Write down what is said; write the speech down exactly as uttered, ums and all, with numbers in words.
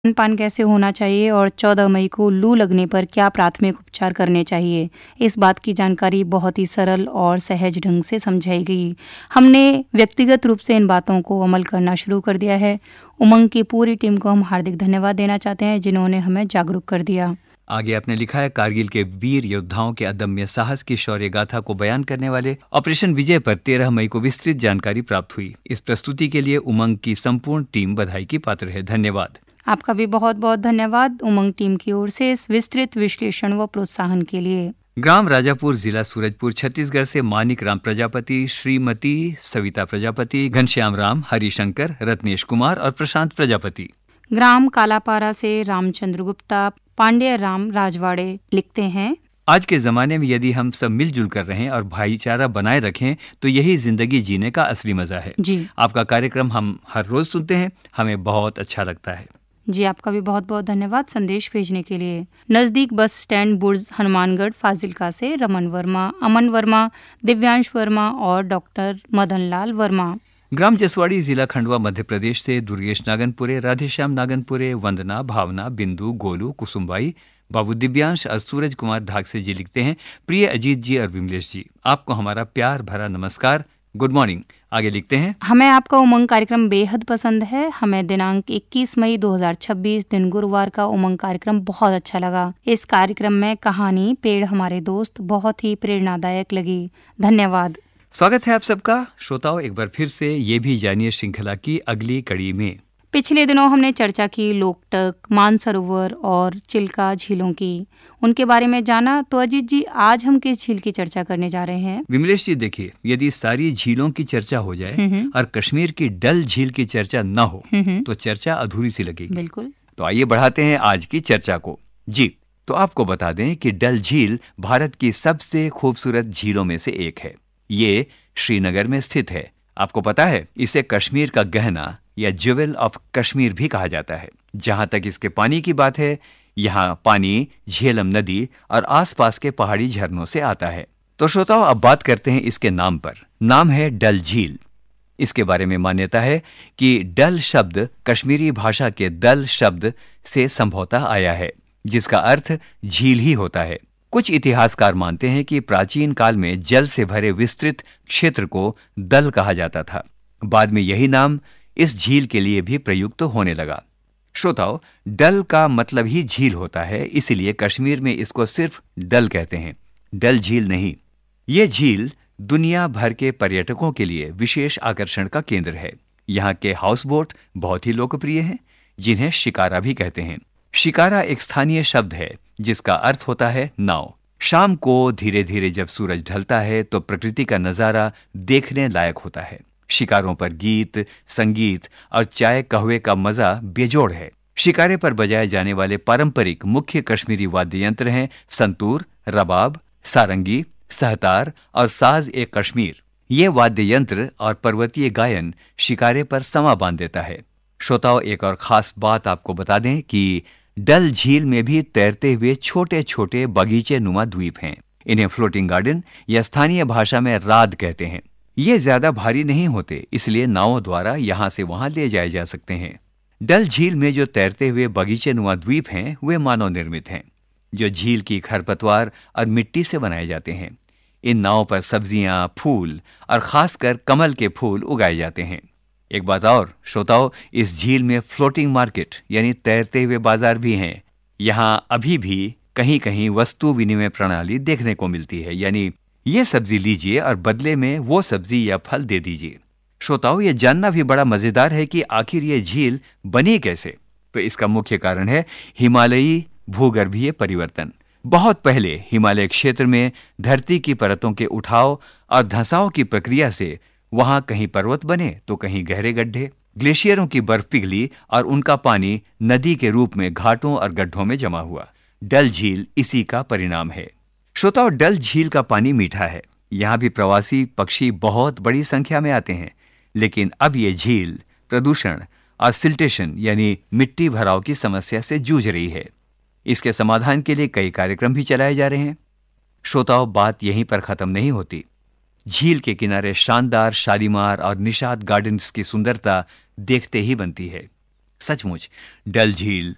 खान-पान कैसे होना चाहिए और चौदह मई को लू लगने पर क्या प्राथमिक उपचार करने चाहिए, इस बात की जानकारी बहुत ही सरल और सहज ढंग से समझाई गई। हमने व्यक्तिगत रूप से इन बातों को अमल करना शुरू कर दिया है। उमंग की पूरी टीम को हम हार्दिक धन्यवाद देना चाहते हैं जिन्होंने हमें जागरूक कर दिया। आगे आपने लिखा है, कारगिल के वीर योद्धाओं के अदम्य साहस की शौर्य गाथा को बयान करने वाले ऑपरेशन विजय पर तेरह मई को विस्तृत जानकारी प्राप्त हुई। इस प्रस्तुति के लिए उमंग की संपूर्ण टीम बधाई की पात्र है। धन्यवाद। आपका भी बहुत बहुत धन्यवाद उमंग टीम की ओर से इस विस्तृत विश्लेषण व प्रोत्साहन के लिए। ग्राम राजापुर, जिला सूरजपुर, छत्तीसगढ़ से मानिक राम प्रजापति, श्रीमती सविता प्रजापति, घनश्याम राम, हरिशंकर, रत्नेश कुमार और प्रशांत प्रजापति। ग्राम कालापारा से रामचंद्र गुप्ता, पांड्य राम राजवाड़े लिखते हैं, आज के जमाने में यदि हम सब मिलजुल कर रहें और भाईचारा बनाए रखें तो यही जिंदगी जीने का असली मजा है। जी आपका कार्यक्रम हम हर रोज सुनते हैं, हमें बहुत अच्छा लगता है। जी आपका भी बहुत बहुत धन्यवाद संदेश भेजने के लिए। नजदीक बस स्टैंड बुर्ज हनुमानगढ़ फाजिल्का से रमन वर्मा, अमन वर्मा, दिव्यांश वर्मा और डॉक्टर मदन लाल वर्मा। ग्राम जसवाड़ी, जिला खंडवा, मध्य प्रदेश से दुर्गेश नागनपुरे, राधेश्याम नागनपुरे, वंदना, भावना, बिंदु, गोलू, कुसुमबाई, बाबू दिव्यांश और सूरज कुमार ढाकसे जी लिखते हैं, प्रिय अजीत जी और विमलेश जी, आपको हमारा प्यार भरा नमस्कार, गुड मॉर्निंग। आगे लिखते हैं, हमें आपका उमंग कार्यक्रम बेहद पसंद है। हमें दिनांक इक्कीस मई दो हज़ार छब्बीस दिन गुरुवार का उमंग कार्यक्रम बहुत अच्छा लगा। इस कार्यक्रम में कहानी पेड़ हमारे दोस्त बहुत ही प्रेरणादायक लगी। धन्यवाद। स्वागत है आप सबका। श्रोताओं, एक बार फिर से ये भी जानिए श्रृंखला की अगली कड़ी में। पिछले दिनों हमने चर्चा की लोकटक, मानसरोवर और चिल्का झीलों की, उनके बारे में जाना। तो अजीत जी, आज हम किस झील की चर्चा करने जा रहे हैं? विमलेश जी, देखिए, यदि सारी झीलों की चर्चा हो जाए और कश्मीर की डल झील की चर्चा न हो तो चर्चा अधूरी सी लगेगी। बिल्कुल। तो आइए बढ़ाते हैं आज की चर्चा को। जी, तो आपको बता दें कि डल झील भारत की सबसे खूबसूरत झीलों में से एक है। ये श्रीनगर में स्थित है। आपको पता है, इसे कश्मीर का गहना या ज्वेल ऑफ कश्मीर भी कहा जाता है। जहां तक इसके पानी की बात है, यहाँ पानी झेलम नदी और आसपास के पहाड़ी झरनों से आता है। तो श्रोताओं, अब बात करते हैं इसके नाम पर। नाम है डल झील। इसके बारे में मान्यता है कि डल शब्द कश्मीरी भाषा के दल शब्द से संभवतः आया है, जिसका अर्थ झील ही होता है। कुछ इतिहासकार मानते हैं कि प्राचीन काल में जल से भरे विस्तृत क्षेत्र को दल कहा जाता था। बाद में यही नाम इस झील के लिए भी प्रयुक्त होने लगा। श्रोताओं, डल का मतलब ही झील होता है, इसीलिए कश्मीर में इसको सिर्फ डल कहते हैं, डल झील नहीं। ये झील दुनिया भर के पर्यटकों के लिए विशेष आकर्षण का केंद्र है। यहाँ के हाउस बोट बहुत ही लोकप्रिय हैं, जिन्हें शिकारा भी कहते हैं। शिकारा एक स्थानीय शब्द है जिसका अर्थ होता है नाव। शाम को धीरे धीरे जब सूरज ढलता है तो प्रकृति का नजारा देखने लायक होता है। शिकारों पर गीत, संगीत और चाय कहवे का मजा बेजोड़ है। शिकारे पर बजाए जाने वाले पारंपरिक मुख्य कश्मीरी वाद्य यंत्र हैं संतूर, रबाब, सारंगी, सहतार और साज ए कश्मीर। ये वाद्य यंत्र और पर्वतीय गायन शिकारे पर समा बांध देता है। श्रोताओं, एक और खास बात आपको बता दें कि डल झील में भी तैरते हुए छोटे छोटे बगीचे नुमा द्वीप हैं। इन्हें फ्लोटिंग गार्डन या स्थानीय भाषा में राद कहते हैं। ये ज्यादा भारी नहीं होते, इसलिए नावों द्वारा यहां से वहां ले जाए जा सकते हैं। डल झील में जो तैरते हुए बगीचे नुमा द्वीप हैं वे मानव निर्मित हैं, जो झील की खरपतवार और मिट्टी से बनाए जाते हैं। इन नावों पर सब्जियां, फूल और खासकर कमल के फूल उगाए जाते हैं। एक बात और श्रोताओं, इस झील में फ्लोटिंग मार्केट यानी तैरते हुए बाजार भी हैं। यहाँ अभी भी कहीं कहीं वस्तु विनिमय प्रणाली देखने को मिलती है, यानी ये सब्जी लीजिए और बदले में वो सब्जी या फल दे दीजिए। श्रोताओं, ये जानना भी बड़ा मजेदार है कि आखिर ये झील बनी कैसे। तो इसका मुख्य कारण है हिमालयी भूगर्भीय परिवर्तन। बहुत पहले हिमालय क्षेत्र में धरती की परतों के उठाव और धंसाव की प्रक्रिया से वहां कहीं पर्वत बने तो कहीं गहरे गड्ढे। ग्लेशियरों की बर्फ पिघली और उनका पानी नदी के रूप में घाटों और गड्ढों में जमा हुआ। डल झील इसी का परिणाम है। श्रोताओं, डल झील का पानी मीठा है। यहाँ भी प्रवासी पक्षी बहुत बड़ी संख्या में आते हैं, लेकिन अब ये झील प्रदूषण और सिल्टेशन यानी मिट्टी भराव की समस्या से जूझ रही है। इसके समाधान के लिए कई कार्यक्रम भी चलाए जा रहे हैं। श्रोताओं, बात यहीं पर खत्म नहीं होती। झील के किनारे शानदार शालीमार और निषाद गार्डन्स की सुंदरता देखते ही बनती है। सचमुच डल झील